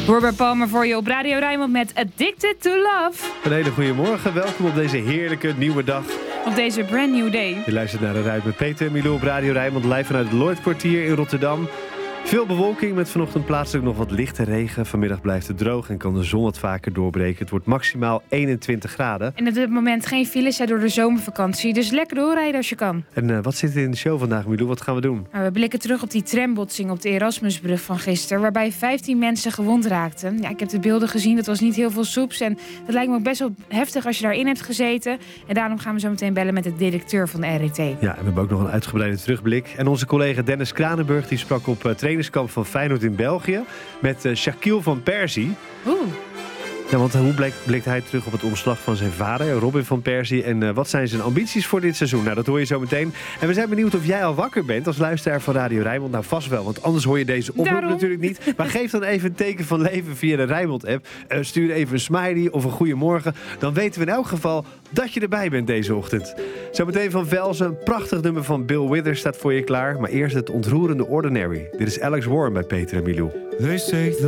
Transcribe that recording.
Robert Palmer voor je op Radio Rijnmond met Addicted to Love. Een hele goede morgen. Welkom op deze heerlijke nieuwe dag. Op deze brand new day. Je luistert naar de Ruit met Peter en Milou op Radio Rijnmond. Live vanuit het Lloydkwartier in Rotterdam. Veel bewolking met vanochtend plaatselijk nog wat lichte regen. Vanmiddag blijft het droog en kan de zon wat vaker doorbreken. Het wordt maximaal 21 graden. En op dit moment geen files door de zomervakantie. Dus lekker doorrijden als je kan. En wat zit er in de show vandaag, Milou? Wat gaan we doen? Nou, we blikken terug op die trambotsing op de Erasmusbrug van gisteren. Waarbij 15 mensen gewond raakten. Ja, ik heb de beelden gezien. Dat was niet heel veel soeps. En dat lijkt me ook best wel heftig als je daarin hebt gezeten. En daarom gaan we zo meteen bellen met de directeur van de RET. Ja, en we hebben ook nog een uitgebreide terugblik. En onze collega Dennis Kranenburg die sprak op trainingskamp van Feyenoord in België met Shaquille van Persie. Ja, want hoe blikt hij terug op het ontslag van zijn vader, Robin van Persie? En wat zijn zijn ambities voor dit seizoen? Nou, dat hoor je zo meteen. En we zijn benieuwd of jij al wakker bent als luisteraar van Radio Rijnmond. Nou, vast wel, want anders hoor je deze oproep natuurlijk niet. Maar geef dan even een teken van leven via de Rijnmond-app. Stuur even een smiley of een goeiemorgen. Dan weten we in elk geval dat je erbij bent deze ochtend. Zometeen van Velzen, een prachtig nummer van Bill Withers staat voor je klaar. Maar eerst het ontroerende Ordinary. Dit is Alex Warren bij Peter en Milou. They say